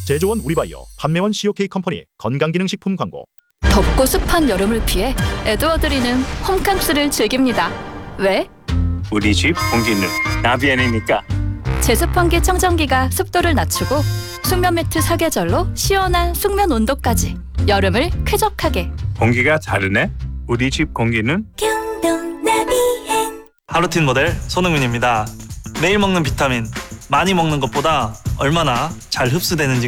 제조원 우리바이오, 판매원 COK 컴퍼니 건강기능식품 광고. 덥고 습한 여름을 피해 에드워드리는 홈캉스를 즐깁니다. 왜? 우리 집 공기는 나비안이니까. 제습환기 청정기가 습도를 낮추고 숙면 매트 사계절로 시원한 숙면 온도까지 여름을 쾌적하게. 공기가 다르네. 우리 집 공기는 하루틴 모델 손흥민입니다. 매일 먹는 비타민, 많이 먹는 것보다 얼마나 잘 흡수되는지